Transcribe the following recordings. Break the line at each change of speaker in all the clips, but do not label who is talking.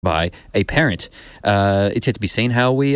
by a parent. It's yet to be seen how we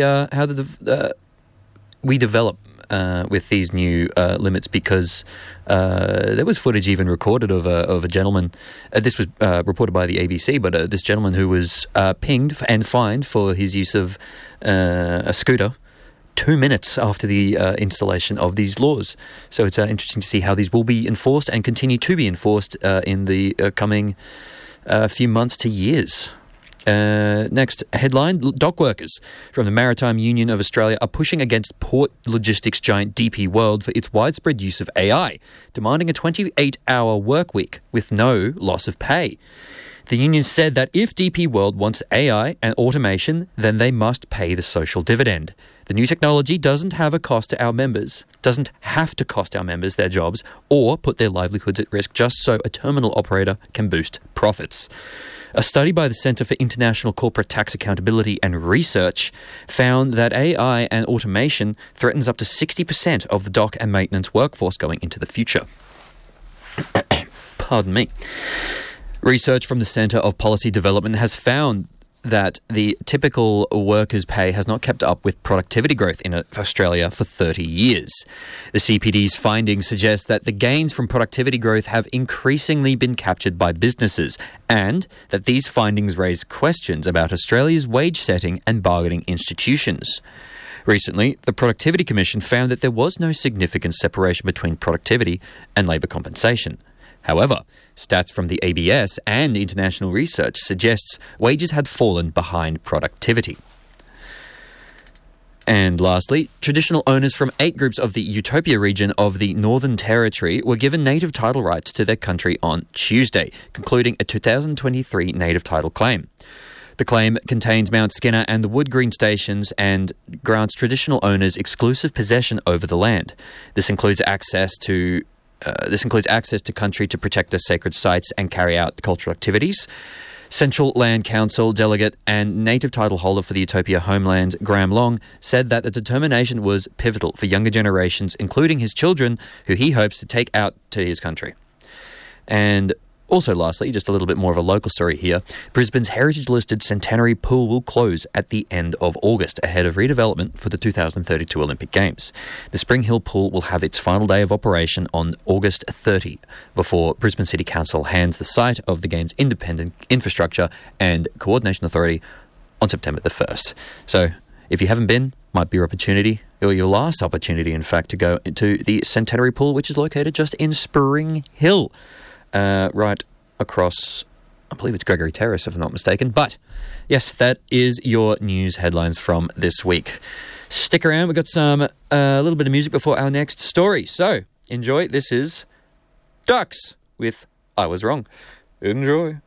develop with these new limits, because there was footage even recorded of a gentleman. This was reported by the ABC, but this gentleman who was pinged and fined for his use of a scooter 2 minutes after the installation of these laws. So it's interesting to see how these will be enforced and continue to be enforced in the coming few months to years. Next headline, dock workers from the Maritime Union of Australia are pushing against port logistics giant DP World for its widespread use of AI, demanding a 28-hour work week with no loss of pay. The union said that if DP World wants AI and automation, then they must pay the social dividend. The new technology doesn't have to cost our members their jobs or put their livelihoods at risk just so a terminal operator can boost profits. A study by the Centre for International Corporate Tax Accountability and Research found that AI and automation threatens up to 60% of the dock and maintenance workforce going into the future. Pardon me. Research from the Centre of Policy Development has found that the typical workers' pay has not kept up with productivity growth in Australia for 30 years. The CPD's findings suggest that the gains from productivity growth have increasingly been captured by businesses, and that these findings raise questions about Australia's wage setting and bargaining institutions. Recently, the Productivity Commission found that there was no significant separation between productivity and labour compensation. However, stats from the ABS and international research suggests wages had fallen behind productivity. And lastly, traditional owners from 8 groups of the Utopia region of the Northern Territory were given native title rights to their country on Tuesday, concluding a 2023 native title claim. The claim contains Mount Skinner and the Wood Green stations and grants traditional owners exclusive possession over the land. This includes access to country to protect the sacred sites and carry out cultural activities. Central Land Council delegate and native title holder for the Utopia homeland, Graham Long, said that the determination was pivotal for younger generations, including his children, who he hopes to take out to his country. And also, lastly, just a little bit more of a local story here. Brisbane's heritage-listed Centenary Pool will close at the end of August, ahead of redevelopment for the 2032 Olympic Games. The Spring Hill Pool will have its final day of operation on August 30, before Brisbane City Council hands the site of the Games' Independent Infrastructure and Coordination Authority on September the 1st. So, if you haven't been, might be your opportunity, or your last opportunity, in fact, to go into the Centenary Pool, which is located just in Spring Hill. Right across, I believe it's Gregory Terrace, if I'm not mistaken. But, yes, that is your news headlines from this week. Stick around. We've got a little bit of music before our next story. So, enjoy. This is Ducks with I Was Wrong. Enjoy.